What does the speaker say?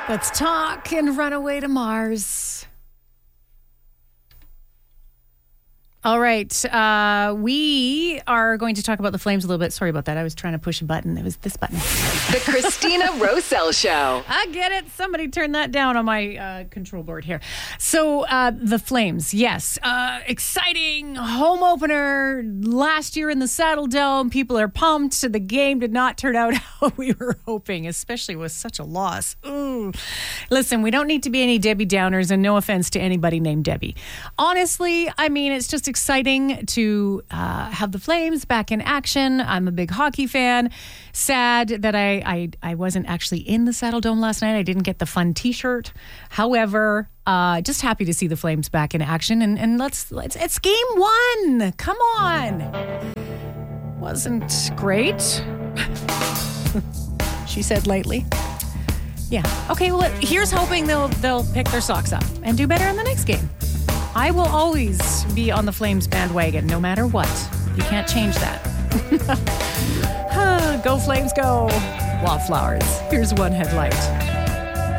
Let's talk and run away to Mars. All right. We are going to talk about the Flames a little bit. Sorry about that. I was trying to push a button. It was this button. The Christina Rosell Show. I get it. Somebody turned that down on my control board here. So the Flames, yes. Exciting home opener last year in the Saddle Dome. People are pumped. The game did not turn out how we were hoping, especially with such a loss. Ooh. Listen, we don't need to be any Debbie Downers, and no offense to anybody named Debbie. Honestly, I mean, it's just exciting to have the Flames back in action. I'm a big hockey fan. Sad that I wasn't actually in the Saddle Dome last night. I didn't get the fun T-shirt. However, just happy to see the Flames back in action. And it's game one. Come on. Wasn't great. She said lightly. Yeah. Okay. Well, here's hoping they'll pick their socks up and do better in the next game. I will always be on the Flames bandwagon, no matter what. You can't change that. Go Flames, go. Wildflowers. Here's one headlight.